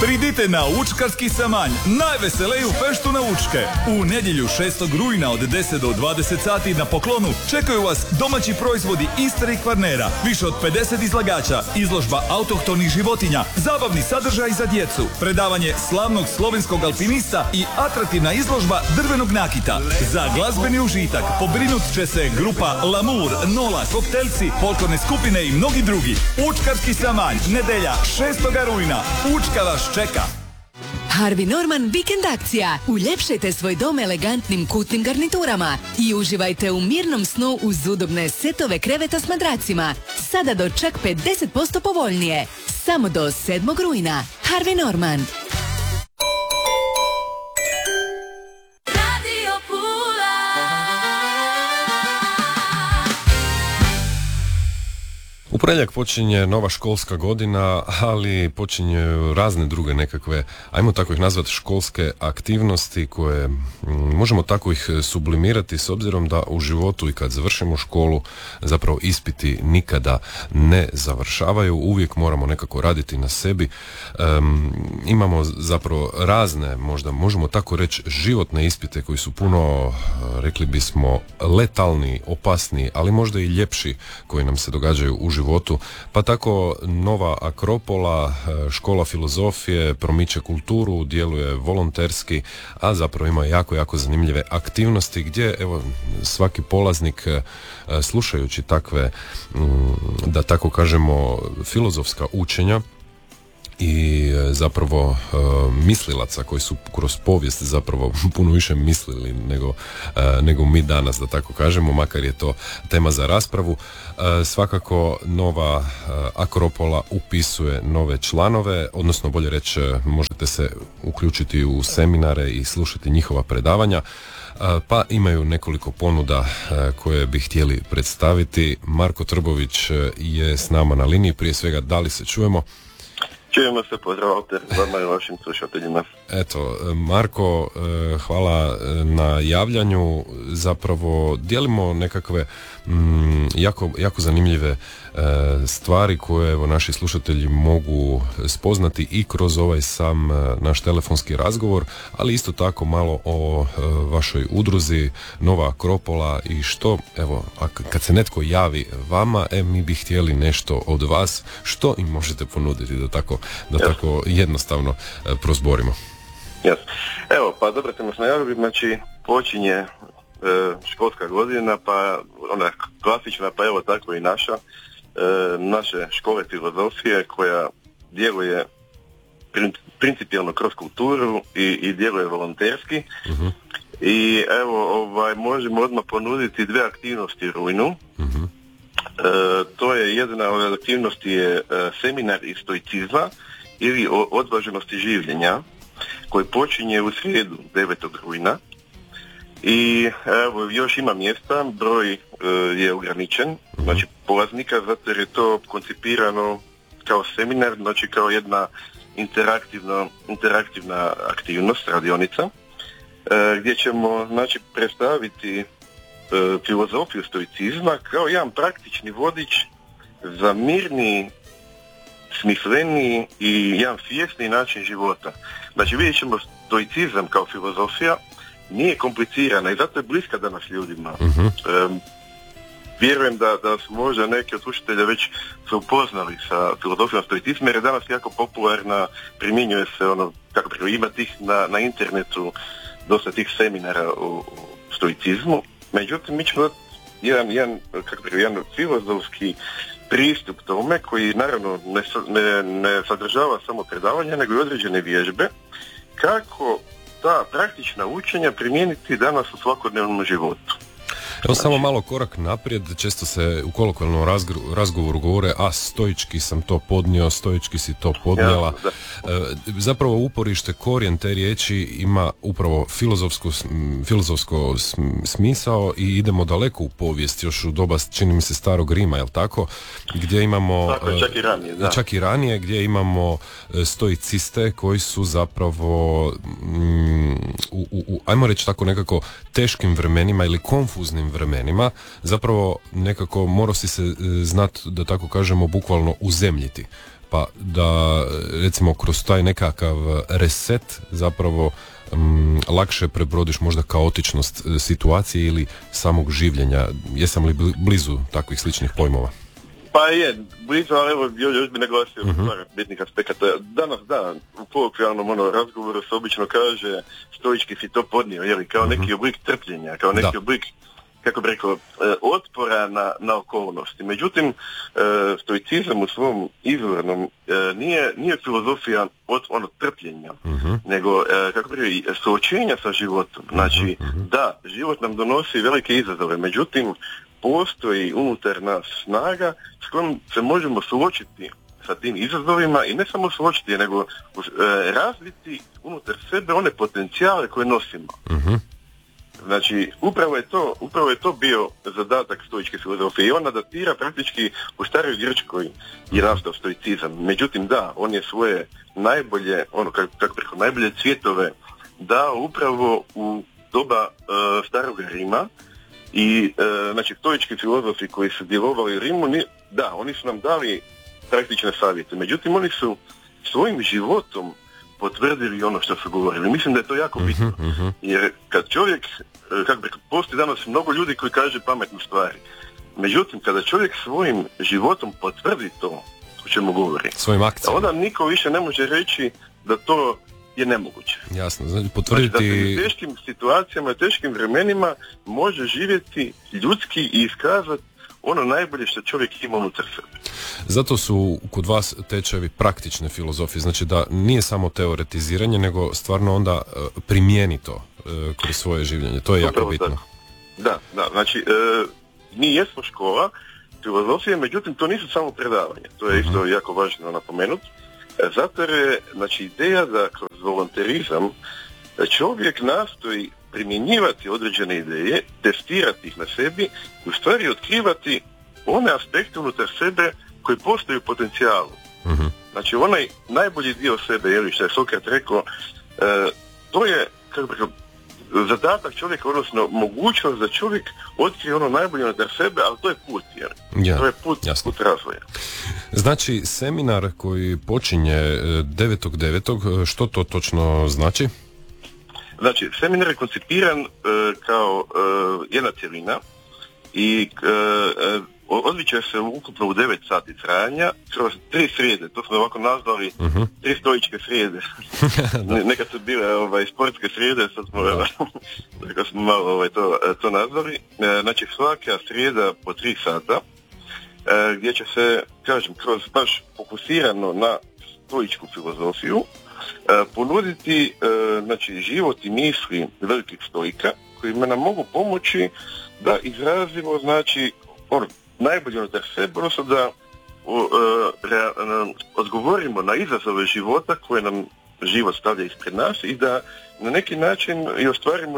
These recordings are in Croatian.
Pridite na Učkarski samanj, najveseliju feštu na Učke. U nedjelju 6. rujna od 10 do 20 sati na poklonu čekaju vas domaći proizvodi Istre i Kvarnera, više od 50 izlagača, izložba autohtonih životinja, zabavni sadržaj za djecu, predavanje slavnog slovenskog alpinista i atraktivna izložba drvenog nakita. Za glazbeni užitak pobrinut će se grupa Lamour, Nola, Koktelci, folklorne skupine i mnogi drugi. Učkarski samanj, nedjelja 6. rujna. Učka vas čeka. Harvey Norman vikend akcija. Uljepšajte svoj dom elegantnim kutnim garniturama i uživajte u mirnom snu uz udobne setove kreveta s madracima. Sada do čak 50% povoljnije. Samo do 7. rujna. Harvey Norman. U ponedjeljak počinje nova školska godina, ali počinju razne druge nekakve, ajmo tako ih nazvati, školske aktivnosti koje možemo tako ih sublimirati s obzirom da u životu i kad završimo školu zapravo ispiti nikada ne završavaju, uvijek moramo nekako raditi na sebi. Imamo zapravo razne, možda možemo tako reći, životne ispite koji su puno, rekli bismo, letalni, opasni, ali možda i ljepši koji nam se događaju u životu. Pa tako nova Akropola, škola filozofije, promiče kulturu, djeluje volonterski, a zapravo ima jako zanimljive aktivnosti gdje evo svaki polaznik slušajući takve, da tako kažemo, filozofska učenja i zapravo mislilaca koji su kroz povijest zapravo puno više mislili nego mi danas, da tako kažemo, makar je to tema za raspravu. Svakako nova Akropola upisuje nove članove, odnosno bolje reći možete se uključiti u seminare i slušati njihova predavanja. Pa imaju nekoliko ponuda koje bi htjeli predstaviti. Marko Trbović je s nama na liniji. Prije svega, da li se čujemo? Čujemo se, pozdravite vama i vašim slušateljima. Eto, Marko, hvala na javljanju. Zapravo dijelimo nekakve jako zanimljive stvari koje evo naši slušatelji mogu spoznati i kroz ovaj sam naš telefonski razgovor, ali isto tako malo o vašoj udruzi Nova Akropola i što, evo, kad se netko javi vama, mi bi htjeli nešto od vas, što im možete ponuditi da tako jednostavno prozborimo. Evo, pa dobro ste nas najavili, znači počinje školska godina, pa ona klasična, pa evo tako i naše škole filozofije koja djeluje principijelno kroz kulturu i djeluje volonterski. Uh-huh. I evo, možemo odmah ponuditi dvije aktivnosti u rujnu. Uh-huh. To je jedna od aktivnosti je seminar iz stoicizma ili o odvaženosti življenja koji počinje u srijedu 9. rujna. I evo, još ima mjesta, broj je ograničen, znači polaznika, zato jer je to koncipirano kao seminar, znači kao jedna interaktivna aktivnost, radionica, gdje ćemo, znači, predstaviti filozofiju stoicizma kao jedan praktični vodič za mirni, smisleniji i jedan svjesni način života. Znači, vidjet ćemo stoicizam kao filozofija nije komplicirana i zato je bliska danas ljudima. Uh-huh. Vjerujem da su možda neki od slušatelja već se upoznali sa filozofijom stoicizma, jer je danas jako popularna, primjenjuje se ima tih na internetu dosta tih seminara o stoicizmu. Međutim, mi ćemo jedan filozofski pristup tome koji naravno ne sadržava samo predavanja, nego i određene vježbe kako ta praktična učenja primijeniti danas u svakodnevnom životu. Evo samo malo korak naprijed, često se u kolokvijalnom razgovoru govore, a stoički sam to podnio, stoički si to podnijela. Zapravo uporište, korijen te riječi ima upravo filozofsko smisao i idemo daleko u povijest, još u doba, čini mi se, starog Rima, jel tako? Gdje imamo... Tako, čak i ranije, da. Čak i ranije, gdje imamo stoiciste koji su zapravo ajmo reći tako nekako teškim vremenima ili konfuznim vremenima, zapravo nekako morao si se znati, da tako kažemo, bukvalno uzemljiti. pa da recimo kroz taj nekakav reset zapravo lakše prebrodiš možda kaotičnost situacije ili samog življenja. Jesam li blizu takvih sličnih pojmova? Pa je, blizu, ali evo još bi naglasio par bitnih aspekata. Danas u kolokvijalnom razgovoru se obično kaže stoički si to podnio, jeli, kao neki oblik trpljenja, kao neki oblik, kako bi rekao, otpora na okolnosti. Međutim, stoicizam u svom izvornom nije filozofija trpljenja, nego, kako bi rekao, suočenja sa životom. Znači, da, život nam donosi velike izazove, međutim, postoji unutar nas snaga s kojom se možemo suočiti sa tim izazovima i ne samo suočiti, nego razviti unutar sebe one potencijale koje nosimo. Znači, upravo je to bio zadatak stoičke filozofije i ona datira praktički u staroj Grčkoj je nastao stoicizam. Međutim, da, on je svoje najbolje, najbolje cvjetove dao upravo u doba starog Rima i znači stoički filozofi koji su djelovali u Rimu, oni su nam dali praktične savjete. Međutim, oni su svojim životom potvrdili ono što su govorili. Mislim da je to jako bitno. Jer kad čovjek, postoji danas mnogo ljudi koji kaže pametne stvari. Međutim, kada čovjek svojim životom potvrdi to o čemu govori, svojim akcijama, onda niko više ne može reći da to je nemoguće. Jasno, znači potvrditi... Znači, da se u teškim situacijama, teškim vremenima može živjeti ljudski i iskazati ono najbolje što čovjek ima unutar sebe. Zato su kod vas tečajevi praktične filozofije, znači da nije samo teoretiziranje, nego stvarno onda primijeni to kroz svoje življenje. To je jako bitno. Da, znači mi jesmo škola filozofije, međutim to nisu samo predavanja. To je isto jako važno napomenuti. Zato je, znači, ideja da kroz volonterizam čovjek nastoji primjenjivati određene ideje, testirati ih na sebi i u stvari otkrivati one aspekte unutar sebe koji postoji u potencijalu. Znači, onaj najbolji dio sebe, što je Sokrat rekao, to je, zadatak čovjeka, odnosno mogućnost da čovjek otkrije ono najbolje unutar sebe, ali to je put, to je put razvoja. Znači, seminar koji počinje 9.9. što to točno znači? Znači, seminar je koncipiran kao jedna cjelina i odviće se ukupno u 9 sati trajanja kroz 3 srijede, to smo ovako nazvali 3 stoičke srijede. Nekad su bile sportske srijede, sad smo malo to nazvali. Znači, svaka srijeda po 3 sata, gdje će se, kroz baš fokusirano na stoičku filozofiju, ponuditi znači, život i misli velikih stoika koji nam mogu pomoći da izrazimo, znači, najbolje unutar sebe, odnosno da odgovorimo na izazove života koje nam život stavlja ispred nas i da na neki način i ostvarimo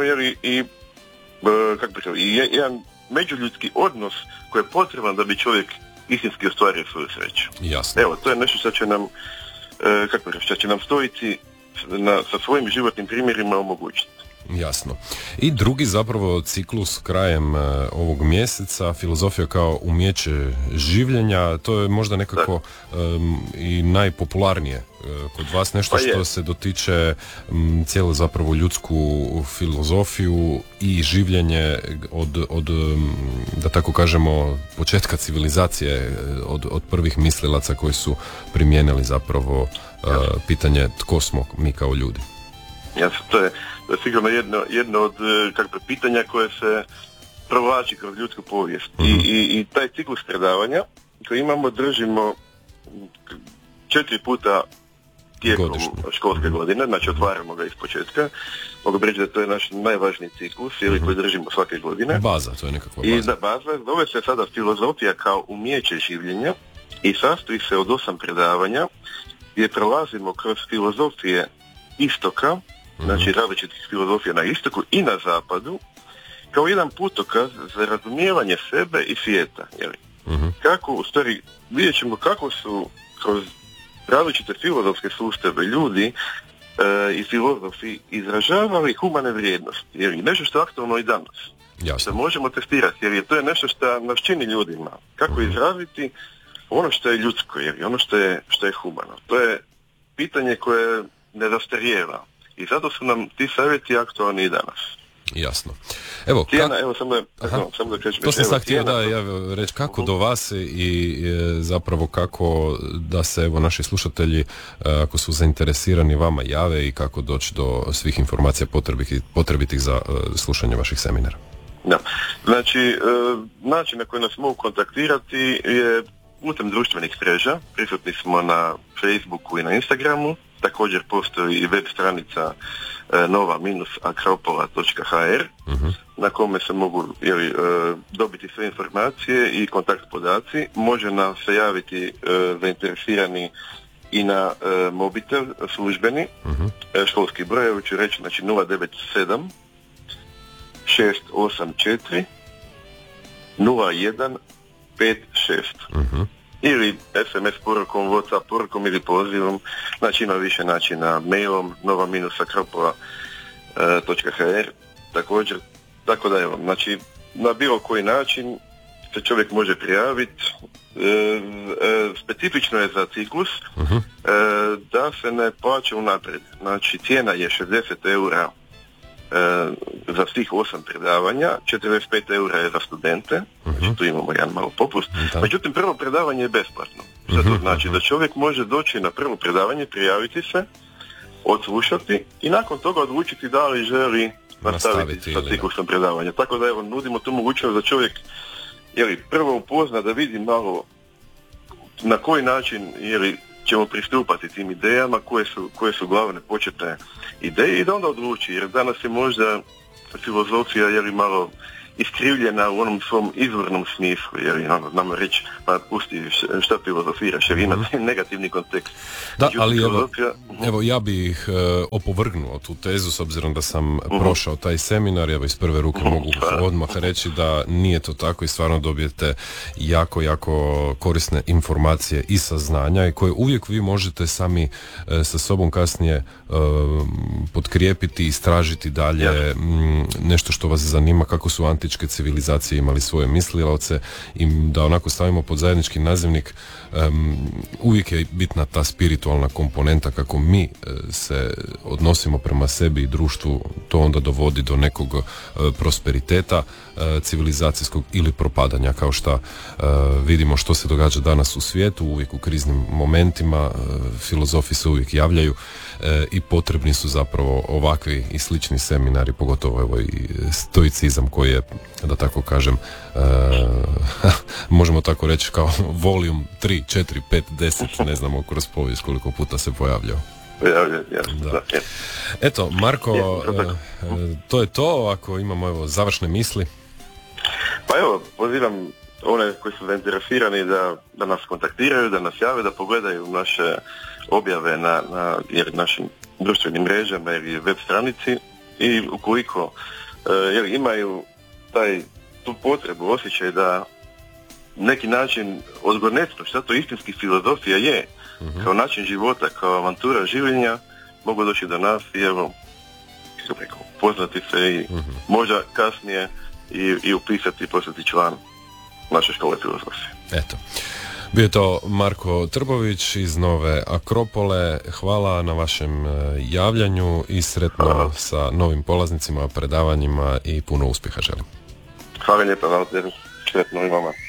jedan međuljudski odnos koji je potreban da bi čovjek istinski ostvario svoju sreću. Jasno. Evo, to je nešto što će nam stoici sa svojim životnim primjerima omogućiti. Jasno. I drugi zapravo ciklus krajem ovog mjeseca, filozofija kao umjeće življenja, to je možda nekako i najpopularnije kod vas, nešto što se dotiče cijelu zapravo ljudsku filozofiju i življenje od da tako kažemo početka civilizacije, od prvih mislilaca koji su primijenili zapravo pitanje tko smo mi kao ljudi. Jasno, to je sigurno jedno od pitanja koje se provlači kroz ljudsku povijest. I taj ciklus predavanja koji imamo držimo 4 puta tijekom školske godine, znači otvaramo ga iz početka. Mogu reći da to je naš najvažniji ciklus koji držimo svake godine. Baza, to je nekakva baza. I da, baza zove se sada filozofija kao umjeće življenja i sastoji se od 8 predavanja gdje prolazimo kroz filozofije istoka, znači različitih filozofija na istoku i na zapadu, kao jedan putokaz za razumijevanje sebe i svijeta. Kako, u stvari, vidjet ćemo kako su kroz različite filozofske sustave ljudi i filozofi izražavali humane vrijednosti. Nešto što je aktualno i danas. Jasno. Što možemo testirati, jer to je nešto što nas čini ljudima. Kako izraziti ono što je ljudsko, jer ono što je humano. To je pitanje koje ne zastarijeva. I zato su nam ti savjeti aktualni i danas. Jasno. Evo, Tijana, evo samo da kažem. To sam sad htio reći kako do vas i zapravo kako da se evo naši slušatelji ako su zainteresirani vama jave i kako doći do svih informacija potrebitih za slušanje vaših seminara. Da. Znači, način na koji nas mogu kontaktirati je putem društvenih mreža. Prisutni smo na Facebooku i na Instagramu. Također postoji i web stranica nova-akropola.hr na kome se mogu dobiti sve informacije i kontakt podaci. Može nam se javiti zainteresirani i na mobitel službeni, školski broj, ću reći, znači 097 684 0156 ili SMS porukom, WhatsApp porukom ili pozivom. Znači ima više načina, mailom nova-akropola.hr također, tako da evo, znači na bilo koji način se čovjek može prijaviti. Specifično je za ciklus da se ne plaća unaprijed. Znači cijena je 60 eura za svih 8 predavanja, 45 eura je za studente, znači tu imamo jedan malo popust. Međutim, prvo predavanje je besplatno. Što to znači? Da čovjek može doći na prvo predavanje, prijaviti se, odslušati i nakon toga odlučiti da li želi nastaviti sa ciklusom predavanja. Tako da evo, nudimo tu mogućnost da čovjek prvo upozna, da vidi malo na koji način ćemo pristupati tim idejama, koje su glavne početne ideje i da onda odluči, jer danas je možda filozofija malo iskrivljena u onom svom izvornom smislu, znamo reći, pa pusti šta filozofiraš, jer ima negativni kontekst. Da, ali evo ja bih opovrgnuo tu tezu, s obzirom da sam prošao taj seminar, evo iz prve ruke mogu odmah reći da nije to tako i stvarno dobijete jako, jako korisne informacije i saznanja i koje uvijek vi možete sami sa sobom kasnije potkrijepiti, istražiti dalje nešto što vas zanima, kako su antičke civilizacije imali svoje mislilaoce i da onako stavimo pod zajednički nazivnik. Uvijek je bitna ta spiritualna komponenta, kako mi se odnosimo prema sebi i društvu, to onda dovodi do nekog prosperiteta civilizacijskog ili propadanja, kao što vidimo što se događa danas u svijetu, uvijek u kriznim momentima, filozofi se uvijek javljaju i potrebni su zapravo ovakvi i slični seminari, pogotovo evo i stoicizam koji je, da tako kažem, možemo tako reći kao volum 3, 4, 5, 10, ne znamo kroz povijest koliko puta se pojavljao. Da. Eto, Marko, to je to, ako imamo evo završne misli. Pa evo, pozivam one koji su zainteresirani da nas kontaktiraju, da nas jave, da pogledaju naše objave na našim društvenim mrežama ili web stranici i ukoliko imaju tu potrebu, osjećaj da neki način odgonetno šta to istinski filozofija je, kao način života, kao avantura življenja, mogu doći do nas i evo, poznati se i možda kasnije i upisati i postati član naše škole filozofije. Eto. Bio je to Marko Trbović iz Nove Akropole. Hvala na vašem javljanju i sretno sa novim polaznicima, predavanjima i puno uspjeha želim. Hvala lijepa, sretno i vama.